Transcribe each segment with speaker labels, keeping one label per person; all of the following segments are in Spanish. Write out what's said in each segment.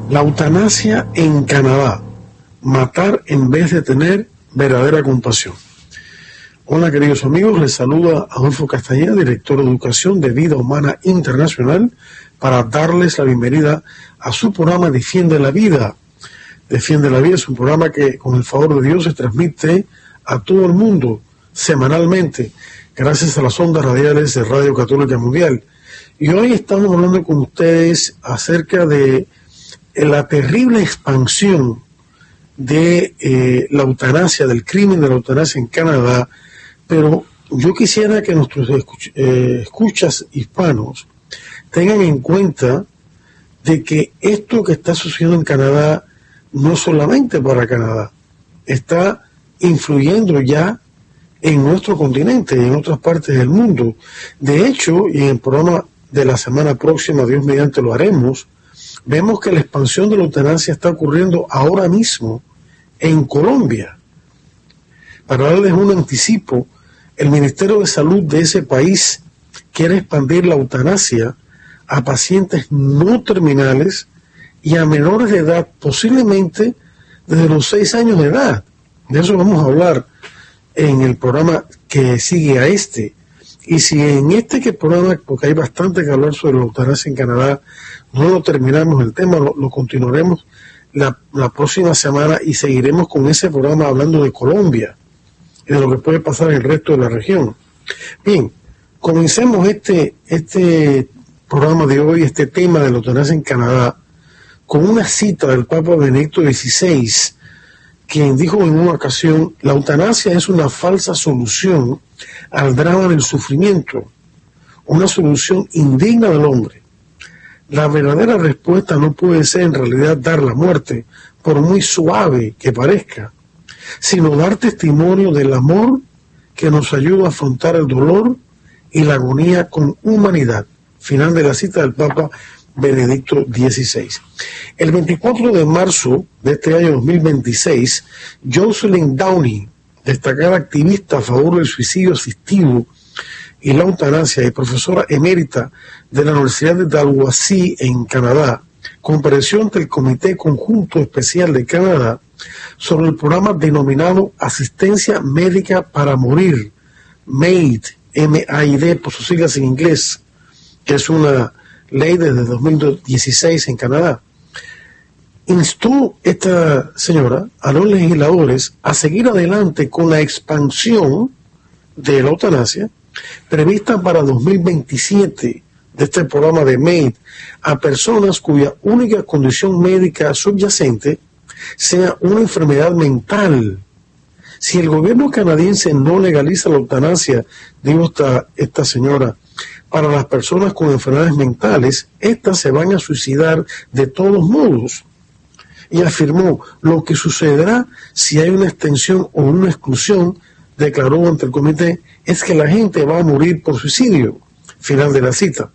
Speaker 1: La eutanasia en Canadá. Matar en vez de tener verdadera compasión. Hola queridos amigos, les saluda Adolfo Castañeda, director de Educación de Vida Humana Internacional, para darles la bienvenida a su programa Defiende la Vida. Defiende la Vida es un programa que con el favor de Dios se transmite a todo el mundo semanalmente, gracias a las ondas radiales de Radio Católica Mundial. Y hoy estamos hablando con ustedes acerca de la terrible expansión de la eutanasia, del crimen de la eutanasia en Canadá, pero yo quisiera que nuestros escuchas hispanos tengan en cuenta de que esto que está sucediendo en Canadá no es solamente para Canadá, está influyendo ya en nuestro continente y en otras partes del mundo. De hecho, y en el programa de la semana próxima, Dios mediante lo haremos, vemos que la expansión de la eutanasia está ocurriendo ahora mismo en Colombia. Para darles un anticipo, el Ministerio de Salud de ese país quiere expandir la eutanasia a pacientes no terminales y a menores de edad, posiblemente desde los 6 años de edad. De eso vamos a hablar en el programa que sigue a este. Y si en programa, porque hay bastante que hablar sobre la eutanasia en Canadá, no lo terminamos el tema, lo continuaremos la próxima semana y seguiremos con ese programa hablando de Colombia y de lo que puede pasar en el resto de la región. Bien, comencemos este programa de hoy, este tema de la eutanasia en Canadá, con una cita del Papa Benedicto XVI, quien dijo en una ocasión: la eutanasia es una falsa solución al drama del sufrimiento, una solución indigna del hombre. La verdadera respuesta no puede ser en realidad dar la muerte, por muy suave que parezca, sino dar testimonio del amor que nos ayuda a afrontar el dolor y la agonía con humanidad. Final de la cita del Papa Benedicto XVI. El 24 de marzo de este año 2026, Jocelyn Downey, destacada activista a favor del suicidio asistido y la eutanasia y profesora emérita de la Universidad de Dalhousie en Canadá, compareció ante el Comité Conjunto Especial de Canadá sobre el programa denominado Asistencia Médica para Morir, MAID, M-A-I-D por sus siglas en inglés, que es una ley desde 2016 en Canadá. Instó esta señora a los legisladores a seguir adelante con la expansión de la eutanasia prevista para 2027 de este programa de MAID a personas cuya única condición médica subyacente sea una enfermedad mental. Si el gobierno canadiense no legaliza la eutanasia, dijo esta señora, para las personas con enfermedades mentales, estas se van a suicidar de todos modos. Y afirmó: lo que sucederá si hay una extensión o una exclusión, declaró ante el comité, es que la gente va a morir por suicidio. Final de la cita.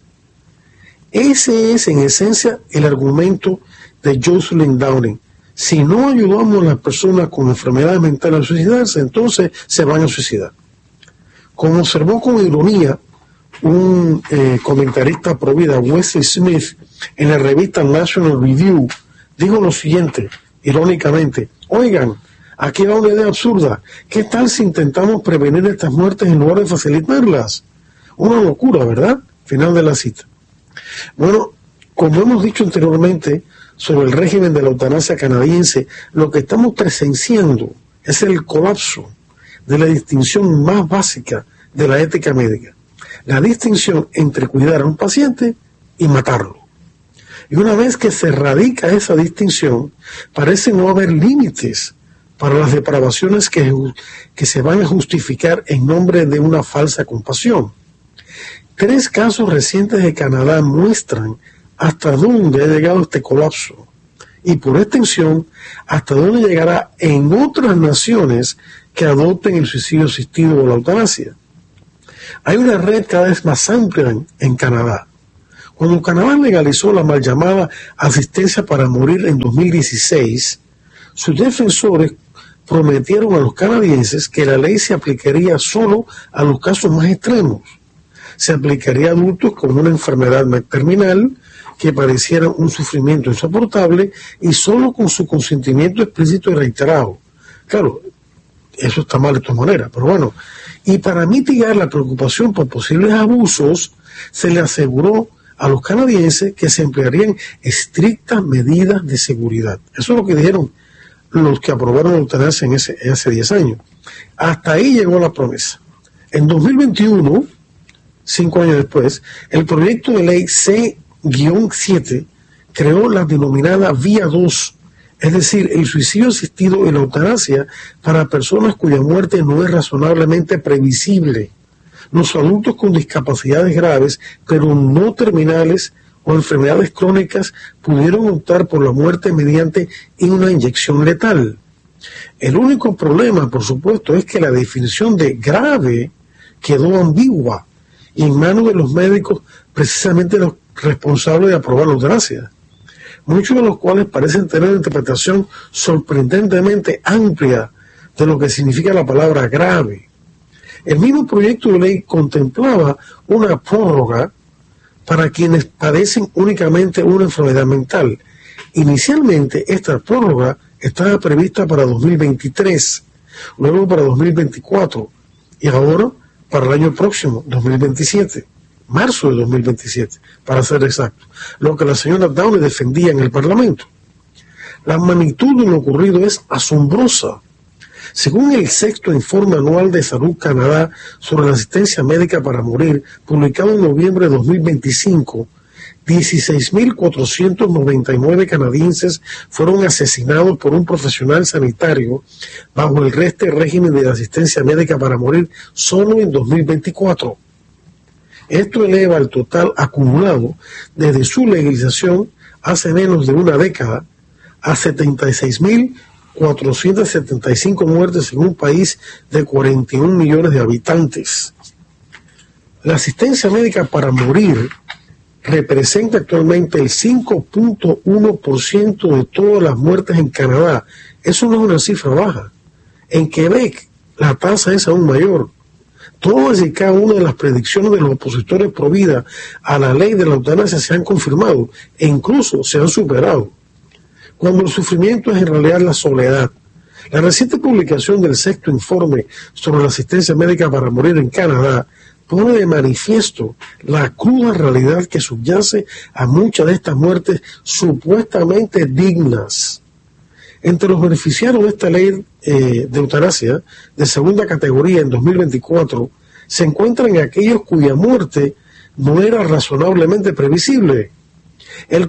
Speaker 1: Ese es en esencia el argumento de Jocelyn Downey. Si no ayudamos a las personas con enfermedades mentales a suicidarse, entonces se van a suicidar. Como observó con ironía un comentarista pro vida, Wesley Smith, en la revista National Review, dijo lo siguiente, irónicamente: oigan, aquí va una idea absurda. ¿Qué tal si intentamos prevenir estas muertes en lugar de facilitarlas? Una locura, ¿verdad? Final de la cita. Bueno, como hemos dicho anteriormente sobre el régimen de la eutanasia canadiense, lo que estamos presenciando es el colapso de la distinción más básica de la ética médica. La distinción entre cuidar a un paciente y matarlo. Y una vez que se radica esa distinción, parece no haber límites para las depravaciones que se van a justificar en nombre de una falsa compasión. 3 casos recientes de Canadá muestran hasta dónde ha llegado este colapso y, por extensión, hasta dónde llegará en otras naciones que adopten el suicidio asistido o la eutanasia. Hay una red cada vez más amplia en Canadá. Cuando Canadá legalizó la mal llamada asistencia para morir en 2016, sus defensores prometieron a los canadienses que la ley se aplicaría solo a los casos más extremos. Se aplicaría a adultos con una enfermedad terminal que padecieran un sufrimiento insoportable y solo con su consentimiento explícito y reiterado. Claro, eso está mal de todas maneras, pero bueno. Y para mitigar la preocupación por posibles abusos, se le aseguró a los canadienses que se emplearían estrictas medidas de seguridad. Eso es lo que dijeron los que aprobaron la eutanasia en hace 10 años. Hasta ahí llegó la promesa. En 2021, 5 años después, el proyecto de ley C-7 creó la denominada Vía 2, es decir, el suicidio asistido y la eutanasia para personas cuya muerte no es razonablemente previsible. Los adultos con discapacidades graves, pero no terminales o enfermedades crónicas, pudieron optar por la muerte mediante una inyección letal. El único problema, por supuesto, es que la definición de grave quedó ambigua y en manos de los médicos, precisamente los responsables de aprobar la eutanasia, muchos de los cuales parecen tener una interpretación sorprendentemente amplia de lo que significa la palabra grave. El mismo proyecto de ley contemplaba una prórroga para quienes padecen únicamente una enfermedad mental. Inicialmente, esta prórroga estaba prevista para 2023, luego para 2024 y ahora para el año próximo, 2027, marzo de 2027, para ser exacto, lo que la señora Downey defendía en el Parlamento. La magnitud de lo ocurrido es asombrosa. Según el 6º Informe Anual de Salud Canadá sobre la asistencia médica para morir, publicado en noviembre de 2025, 16.499 canadienses fueron asesinados por un profesional sanitario bajo el régimen de asistencia médica para morir solo en 2024. Esto eleva el total acumulado desde su legalización hace menos de una década a 76.475 muertes en un país de 41 millones de habitantes. La asistencia médica para morir representa actualmente el 5.1% de todas las muertes en Canadá. Eso no es una cifra baja. En Quebec la tasa es aún mayor. Todas y cada una de las predicciones de los opositores pro vida a la ley de la eutanasia se han confirmado e incluso se han superado. Cuando el sufrimiento es en realidad la soledad. La reciente publicación del 6º Informe sobre la asistencia médica para morir en Canadá pone de manifiesto la cruda realidad que subyace a muchas de estas muertes supuestamente dignas. Entre los beneficiarios de esta ley de eutanasia de segunda categoría en 2024 se encuentran aquellos cuya muerte no era razonablemente previsible. El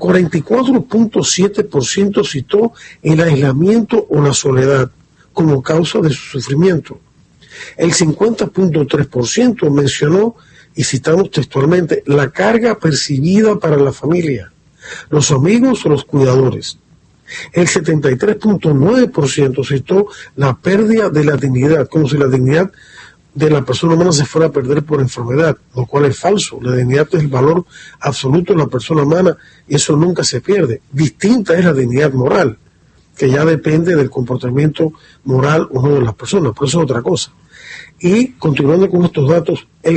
Speaker 1: 44.7% citó el aislamiento o la soledad como causa de su sufrimiento. El 50.3% mencionó, y citamos textualmente, la carga percibida para la familia, los amigos o los cuidadores. El 73.9% citó la pérdida de la dignidad, como si la dignidad de la persona humana se fuera a perder por enfermedad, lo cual es falso. La dignidad es el valor absoluto de la persona humana y eso nunca se pierde. Distinta es la dignidad moral, que ya depende del comportamiento moral o no de las personas, pero eso es otra cosa. Y continuando con estos datos, el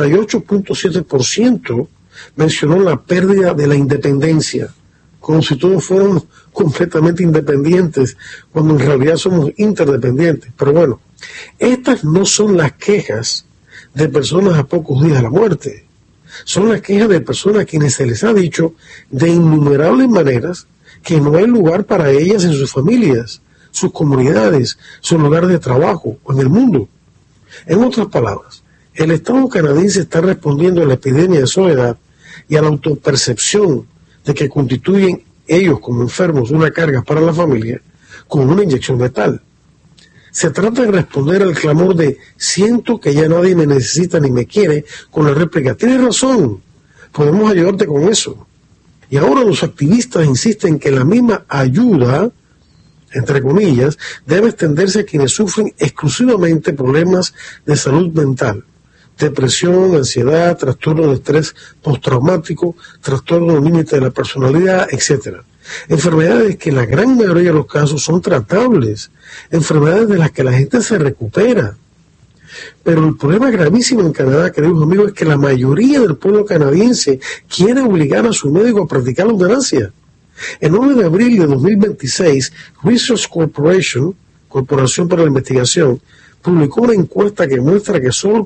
Speaker 1: 78.7% mencionó la pérdida de la independencia, como si todos fuéramos completamente independientes, cuando en realidad somos interdependientes. Pero bueno, estas no son las quejas de personas a pocos días de la muerte, son las quejas de personas a quienes se les ha dicho de innumerables maneras que no hay lugar para ellas en sus familias, sus comunidades, sus lugares de trabajo o en el mundo. En otras palabras, el Estado canadiense está respondiendo a la epidemia de soledad y a la autopercepción de que constituyen ellos como enfermos una carga para la familia con una inyección letal. Se trata de responder al clamor de siento que ya nadie me necesita ni me quiere con la réplica, tienes razón, podemos ayudarte con eso. Y ahora los activistas insisten que la misma ayuda, entre comillas, debe extenderse a quienes sufren exclusivamente problemas de salud mental, depresión, ansiedad, trastorno de estrés postraumático, trastorno límite de la personalidad, etc. Enfermedades que en la gran mayoría de los casos son tratables, enfermedades de las que la gente se recupera. Pero el problema gravísimo en Canadá, queridos amigos, es que la mayoría del pueblo canadiense quiere obligar a su médico a practicar la eutanasia. El 9 de abril de 2026, Research Corporation, Corporación para la Investigación, publicó una encuesta que muestra que solo el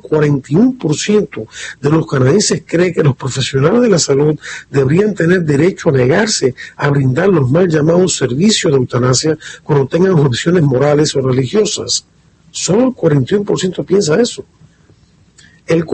Speaker 1: 41% de los canadienses cree que los profesionales de la salud deberían tener derecho a negarse a brindar los mal llamados servicios de eutanasia cuando tengan objeciones morales o religiosas. Solo el 41% piensa eso. El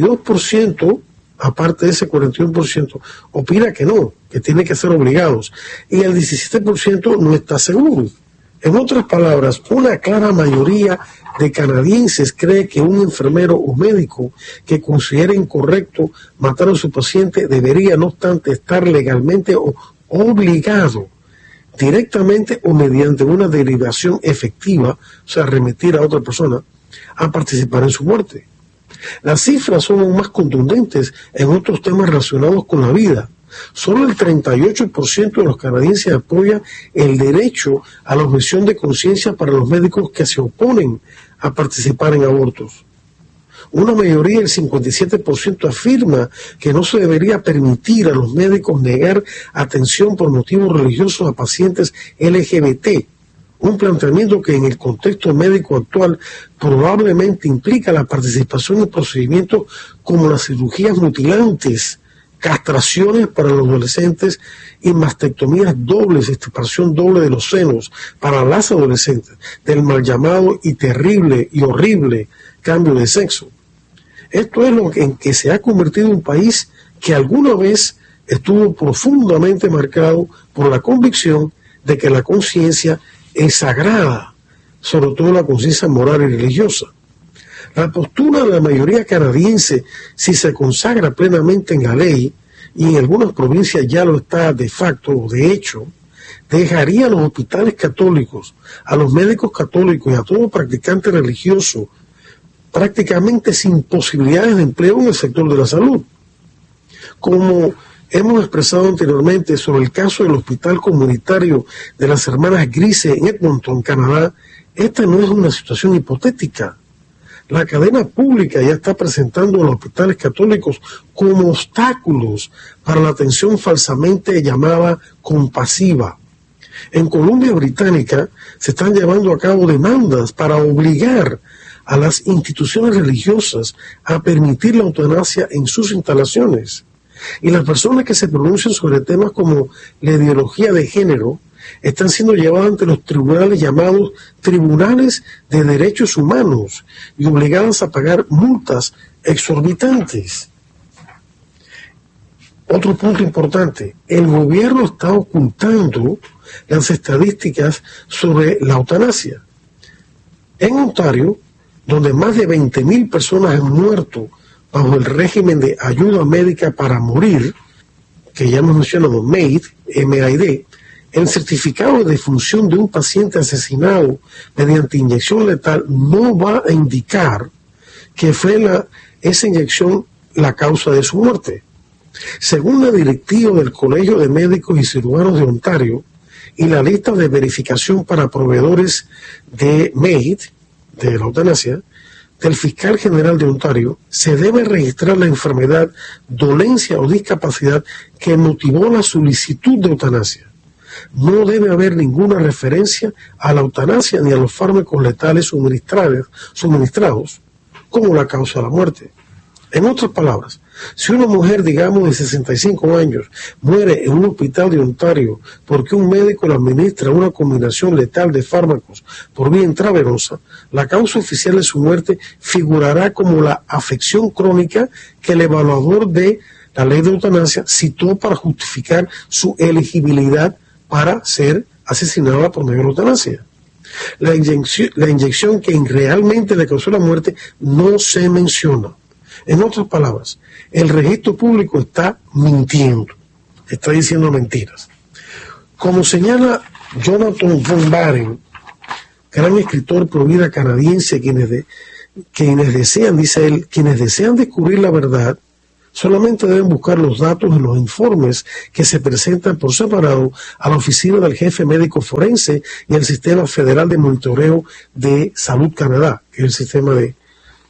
Speaker 1: 42%, aparte de ese 41%, opina que no, que tienen que ser obligados. Y el 17% no está seguro. En otras palabras, una clara mayoría de canadienses cree que un enfermero o médico que considere incorrecto matar a su paciente debería, no obstante, estar legalmente obligado, directamente o mediante una derivación efectiva, o sea, remitir a otra persona, a participar en su muerte. Las cifras son aún más contundentes en otros temas relacionados con la vida. Solo el 38% de los canadienses apoya el derecho a la objeción de conciencia para los médicos que se oponen a participar en abortos. Una mayoría, el 57%, afirma que no se debería permitir a los médicos negar atención por motivos religiosos a pacientes LGBT, un planteamiento que en el contexto médico actual probablemente implica la participación en procedimientos como las cirugías mutilantes, castraciones para los adolescentes y mastectomías dobles, extirpación doble de los senos para las adolescentes, del mal llamado y terrible y horrible cambio de sexo. Esto es lo en que se ha convertido un país que alguna vez estuvo profundamente marcado por la convicción de que la conciencia es sagrada, sobre todo la conciencia moral y religiosa. La postura de la mayoría canadiense, si se consagra plenamente en la ley, y en algunas provincias ya lo está de facto o de hecho, dejaría a los hospitales católicos, a los médicos católicos y a todo practicante religioso prácticamente sin posibilidades de empleo en el sector de la salud. Como hemos expresado anteriormente sobre el caso del hospital comunitario de las hermanas Grice en Edmonton, Canadá, esta no es una situación hipotética. La cadena pública ya está presentando a los hospitales católicos como obstáculos para la atención falsamente llamada compasiva. En Columbia Británica se están llevando a cabo demandas para obligar a las instituciones religiosas a permitir la eutanasia en sus instalaciones. Y las personas que se pronuncian sobre temas como la ideología de género están siendo llevadas ante los tribunales llamados Tribunales de Derechos Humanos y obligadas a pagar multas exorbitantes. Otro punto importante, el gobierno está ocultando las estadísticas sobre la eutanasia. En Ontario, donde más de 20,000 personas han muerto bajo el régimen de ayuda médica para morir, que ya hemos mencionado, MAID, M-A-I-D, el certificado de defunción de un paciente asesinado mediante inyección letal no va a indicar que fue esa inyección la causa de su muerte. Según la directiva del Colegio de Médicos y Cirujanos de Ontario y la lista de verificación para proveedores de MAID, de la eutanasia, del fiscal general de Ontario, se debe registrar la enfermedad, dolencia o discapacidad que motivó la solicitud de eutanasia. No debe haber ninguna referencia a la eutanasia ni a los fármacos letales suministrados como la causa de la muerte. En otras palabras, si una mujer, digamos, de 65 años muere en un hospital de Ontario porque un médico le administra una combinación letal de fármacos por vía intravenosa, la causa oficial de su muerte figurará como la afección crónica que el evaluador de la ley de eutanasia citó para justificar su elegibilidad para ser asesinada por medio de la eutanasia. La inyección que realmente le causó la muerte no se menciona. En otras palabras, el registro público está mintiendo, está diciendo mentiras. Como señala Jonathan von Baren, gran escritor pro vida canadiense, quienes desean, dice él, quienes desean descubrir la verdad, solamente deben buscar los datos en los informes que se presentan por separado a la oficina del jefe médico forense y al Sistema Federal de Monitoreo de Salud Canadá, que es el sistema de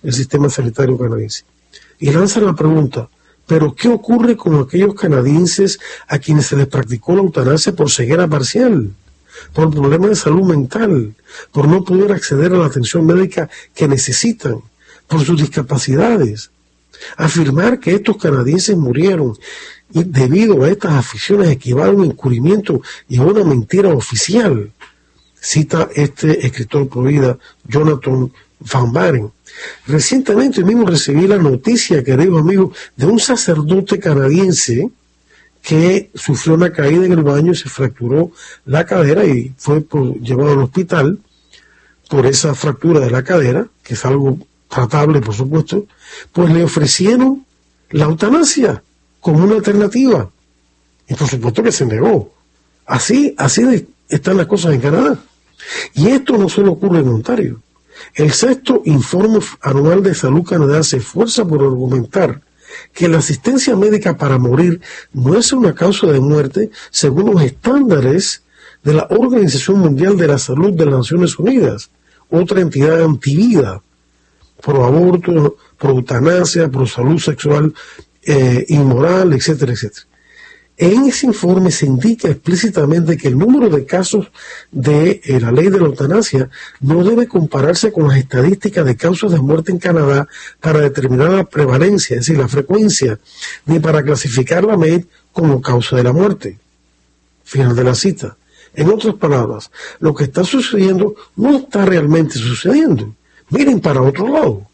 Speaker 1: el sistema sanitario canadiense. Y lanza la pregunta, ¿pero qué ocurre con aquellos canadienses a quienes se les practicó la eutanasia por ceguera parcial, por problemas de salud mental, por no poder acceder a la atención médica que necesitan, por sus discapacidades? Afirmar que estos canadienses murieron y debido a estas aficiones equivale a un encubrimiento y a una mentira oficial, cita este escritor pro vida, Jonathan Van Baren. Recientemente mismo recibí la noticia, queridos amigos, de un sacerdote canadiense que sufrió una caída en el baño y se fracturó la cadera y fue llevado al hospital por esa fractura de la cadera, que es algo tratable, por supuesto. Pues le ofrecieron la eutanasia como una alternativa y por supuesto que se negó. Así están las cosas en Canadá. Y esto no solo ocurre en Ontario. El 6º Informe Anual de Salud Canadá se esfuerza por argumentar que la asistencia médica para morir no es una causa de muerte según los estándares de la Organización Mundial de la Salud de las Naciones Unidas, otra entidad antivida, pro aborto, pro eutanasia, pro salud sexual inmoral, etcétera, etcétera. En ese informe se indica explícitamente que el número de casos de la ley de la eutanasia no debe compararse con las estadísticas de causas de muerte en Canadá para determinar la prevalencia, es decir, la frecuencia, ni para clasificar la MAID como causa de la muerte. Final de la cita. En otras palabras, lo que está sucediendo no está realmente sucediendo. Miren para otro lado.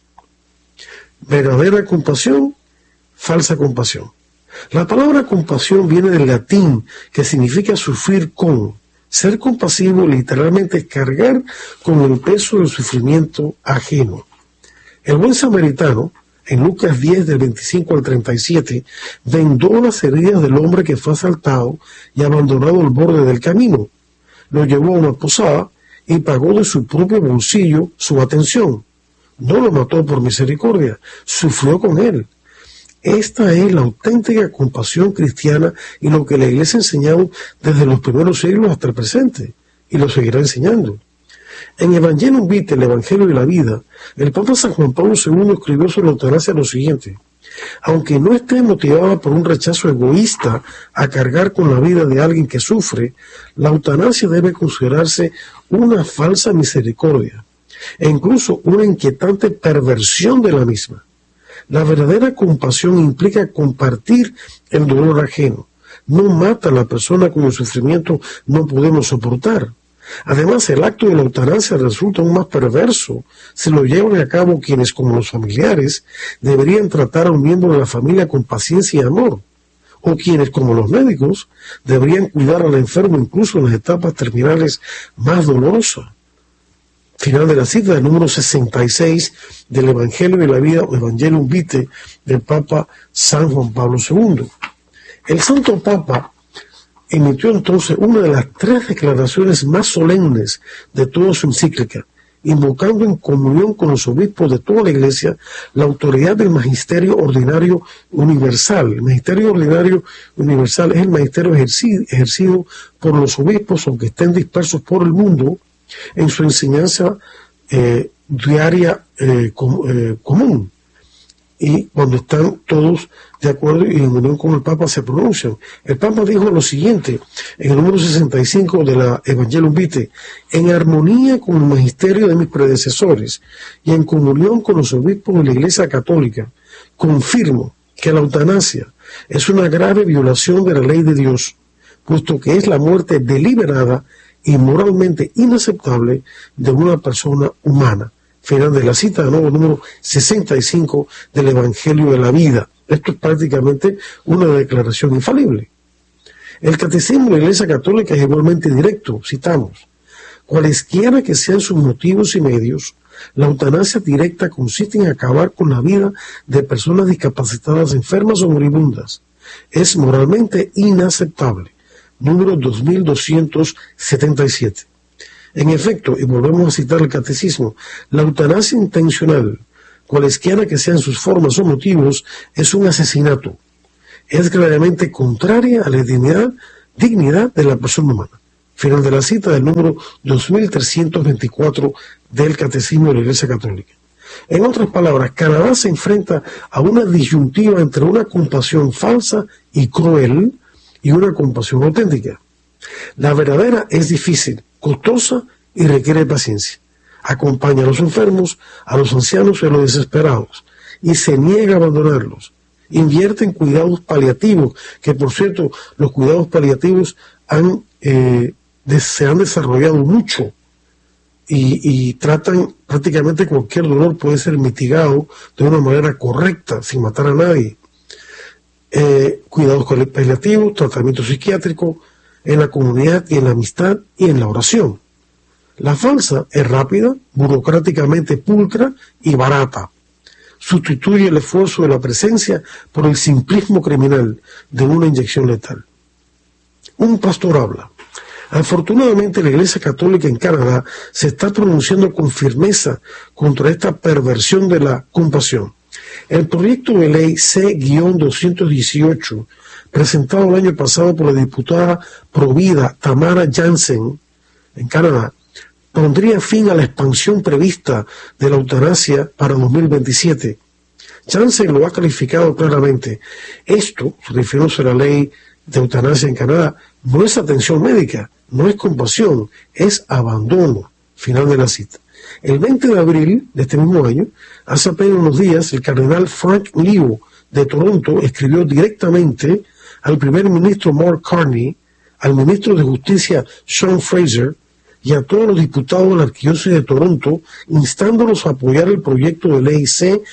Speaker 1: Verdadera compasión, falsa compasión. La palabra compasión viene del latín, que significa sufrir con. Ser compasivo literalmente es cargar con el peso del sufrimiento ajeno. El buen samaritano, en Lucas 10, del 25 al 37, vendó las heridas del hombre que fue asaltado y abandonado al borde del camino. Lo llevó a una posada y pagó de su propio bolsillo su atención. No lo mató por misericordia, sufrió con él. Esta es la auténtica compasión cristiana y lo que la Iglesia ha enseñado desde los primeros siglos hasta el presente, y lo seguirá enseñando. En Evangelium Vitae, el Evangelio de la Vida, el Papa San Juan Pablo II escribió sobre la eutanasia lo siguiente: aunque no esté motivada por un rechazo egoísta a cargar con la vida de alguien que sufre, la eutanasia debe considerarse una falsa misericordia e incluso una inquietante perversión de la misma. La verdadera compasión implica compartir el dolor ajeno. No mata a la persona cuyo sufrimiento no podemos soportar. Además, el acto de la eutanasia resulta aún más perverso si lo llevan a cabo quienes, como los familiares, deberían tratar a un miembro de la familia con paciencia y amor, o quienes, como los médicos, deberían cuidar al enfermo incluso en las etapas terminales más dolorosas. Final de la cita del número 66 del Evangelio de la Vida, o Evangelium Vitae, del Papa San Juan Pablo II. El Santo Papa emitió entonces una de las 3 declaraciones más solemnes de toda su encíclica, invocando en comunión con los obispos de toda la Iglesia la autoridad del Magisterio Ordinario Universal. El Magisterio Ordinario Universal es el magisterio ejercido por los obispos, aunque estén dispersos por el mundo, en su enseñanza diaria común. Y cuando están todos de acuerdo y en unión con el Papa se pronuncian. El Papa dijo lo siguiente en el número 65 de la Evangelium Vitae: en armonía con el magisterio de mis predecesores y en comunión con los obispos de la Iglesia Católica, confirmo que la eutanasia es una grave violación de la ley de Dios, puesto que es la muerte deliberada y moralmente inaceptable de una persona humana. Final de la cita, de nuevo, número 65 del Evangelio de la Vida. Esto es prácticamente una declaración infalible. El Catecismo de la Iglesia Católica es igualmente directo, citamos: cualesquiera que sean sus motivos y medios, la eutanasia directa consiste en acabar con la vida de personas discapacitadas, enfermas o moribundas. Es moralmente inaceptable. Número 2277. En efecto, y volvemos a citar el Catecismo, la eutanasia intencional, cualesquiera que sean sus formas o motivos, es un asesinato. Es gravemente contraria a la dignidad de la persona humana. Final de la cita del número 2324 del Catecismo de la Iglesia Católica. En otras palabras, Canadá se enfrenta a una disyuntiva entre una compasión falsa y cruel y una compasión auténtica. La verdadera es difícil, costosa y requiere paciencia. Acompaña a los enfermos, a los ancianos y a los desesperados, y se niega a abandonarlos. Invierte en cuidados paliativos, que por cierto, los cuidados paliativos se han desarrollado mucho y tratan prácticamente cualquier dolor puede ser mitigado de una manera correcta, sin matar a nadie. Cuidados paliativos, tratamiento psiquiátrico en la comunidad y en la amistad y en la oración. La falsa es rápida, burocráticamente pulcra y barata. Sustituye el esfuerzo de la presencia por el simplismo criminal de una inyección letal. Un pastor habla. Afortunadamente, la Iglesia Católica en Canadá se está pronunciando con firmeza contra esta perversión de la compasión. El proyecto de ley C-218, presentado el año pasado por la diputada provida Tamara Jansen en Canadá, pondría fin a la expansión prevista de la eutanasia para 2027. Jansen lo ha calificado claramente. Esto, refiriéndose a la ley de eutanasia en Canadá, no es atención médica, no es compasión, es abandono. Final de la cita. El 20 de abril de este mismo año, hace apenas unos días, el cardenal Frank Liu de Toronto escribió directamente al primer ministro Mark Carney, al ministro de Justicia Sean Fraser y a todos los diputados de la Arquidiócesis de Toronto, instándolos a apoyar el proyecto de ley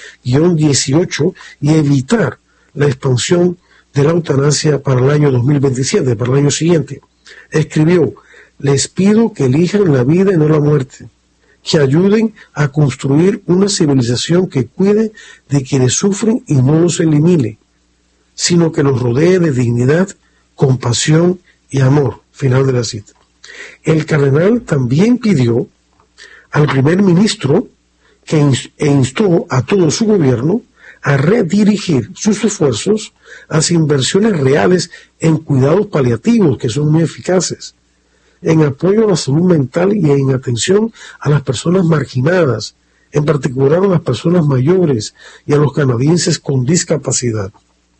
Speaker 1: C-18 y evitar la expansión de la eutanasia para el año 2027, para el año siguiente. Escribió: les pido que elijan la vida y no la muerte, que ayuden a construir una civilización que cuide de quienes sufren y no los elimine, sino que los rodee de dignidad, compasión y amor. Final de la cita. El cardenal también pidió al primer ministro e instó a todo su gobierno a redirigir sus esfuerzos hacia inversiones reales en cuidados paliativos que son muy eficaces, en apoyo a la salud mental y en atención a las personas marginadas, en particular a las personas mayores y a los canadienses con discapacidad.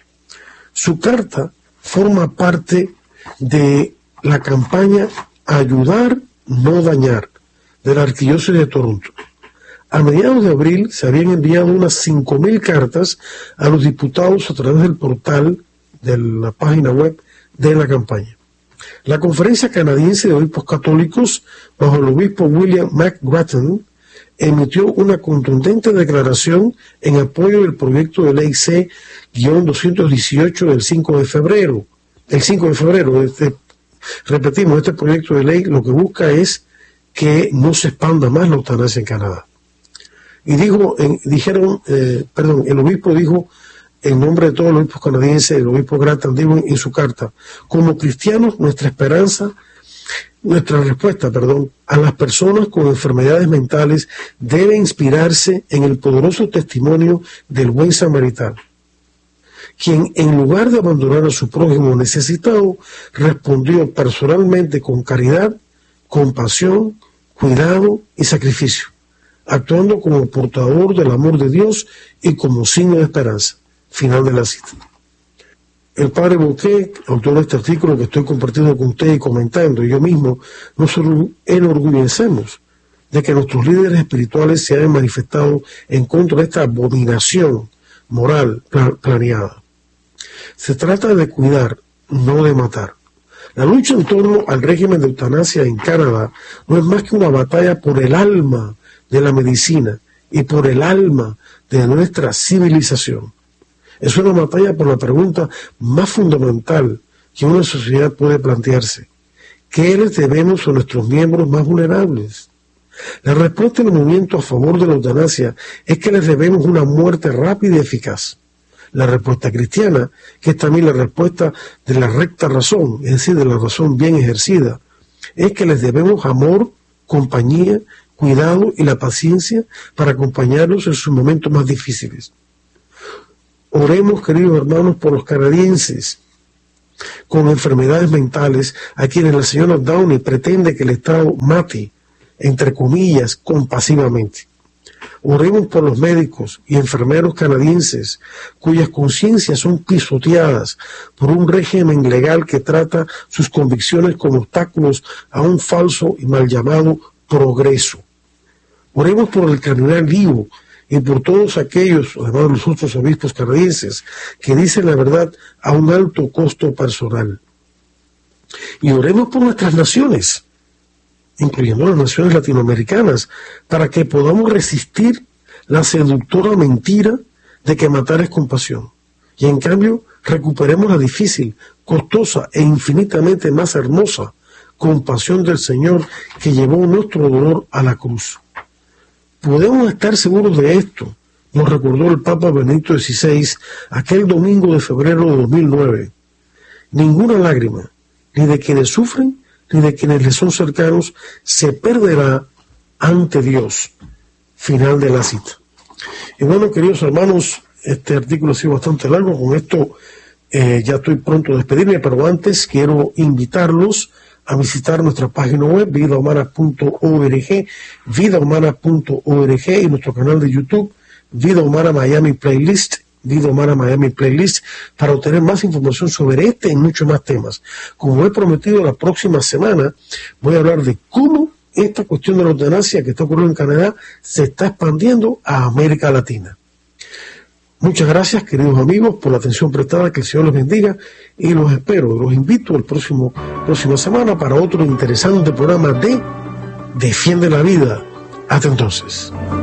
Speaker 1: Su carta forma parte de la campaña Ayudar, no dañar, de la Arquidiócesis de Toronto. A mediados de abril se habían enviado unas 5,000 cartas a los diputados a través del portal de la página web de la campaña. La Conferencia Canadiense de Obispos Católicos, bajo el obispo William McGrattan, emitió una contundente declaración en apoyo del proyecto de ley C-218 del 5 de febrero. El 5 de febrero, repetimos, este proyecto de ley lo que busca es que no se expanda más la eutanasia en Canadá. Y el obispo dijo, en nombre de todos los obispos canadienses, el obispo Grattan dijo en su carta: como cristianos, nuestra respuesta a las personas con enfermedades mentales debe inspirarse en el poderoso testimonio del buen samaritano, quien en lugar de abandonar a su prójimo necesitado, respondió personalmente con caridad, compasión, cuidado y sacrificio, actuando como portador del amor de Dios y como signo de esperanza. Final de la cita. El padre Bouquet, autor de este artículo que estoy compartiendo con usted y comentando, y yo mismo, nos enorgullecemos de que nuestros líderes espirituales se hayan manifestado en contra de esta abominación moral planeada. Se trata de cuidar, no de matar. La lucha en torno al régimen de eutanasia en Canadá no es más que una batalla por el alma de la medicina y por el alma de nuestra civilización. Es una batalla por la pregunta más fundamental que una sociedad puede plantearse: ¿qué les debemos a nuestros miembros más vulnerables? La respuesta del movimiento a favor de la eutanasia es que les debemos una muerte rápida y eficaz. La respuesta cristiana, que es también la respuesta de la recta razón, es decir, de la razón bien ejercida, es que les debemos amor, compañía, cuidado y la paciencia para acompañarlos en sus momentos más difíciles. Oremos, queridos hermanos, por los canadienses con enfermedades mentales a quienes la señora Downey pretende que el Estado mate, entre comillas, compasivamente. Oremos por los médicos y enfermeros canadienses cuyas conciencias son pisoteadas por un régimen legal que trata sus convicciones como obstáculos a un falso y mal llamado progreso. Oremos por el cardenal Liu y por todos aquellos, además de los otros obispos canadienses, que dicen la verdad a un alto costo personal. Y oremos por nuestras naciones, incluyendo las naciones latinoamericanas, para que podamos resistir la seductora mentira de que matar es compasión. Y en cambio, recuperemos la difícil, costosa e infinitamente más hermosa compasión del Señor que llevó nuestro dolor a la cruz. Podemos estar seguros de esto, nos recordó el Papa Benedicto XVI aquel domingo de febrero de 2009. Ninguna lágrima, ni de quienes sufren, ni de quienes les son cercanos, se perderá ante Dios. Final de la cita. Y bueno, queridos hermanos, este artículo ha sido bastante largo, con esto ya estoy pronto a despedirme, pero antes quiero invitarlos a visitar nuestra página web, vidahumana.org, vidahumana.org, y nuestro canal de YouTube, Vida Humana Miami Playlist, Vida Humana Miami Playlist, para obtener más información sobre este y muchos más temas. Como he prometido, la próxima semana voy a hablar de cómo esta cuestión de la eutanasia que está ocurriendo en Canadá se está expandiendo a América Latina. Muchas gracias, queridos amigos, por la atención prestada, que el Señor los bendiga, y los espero, los invito la próxima semana para otro interesante programa de Defiende la Vida. Hasta entonces.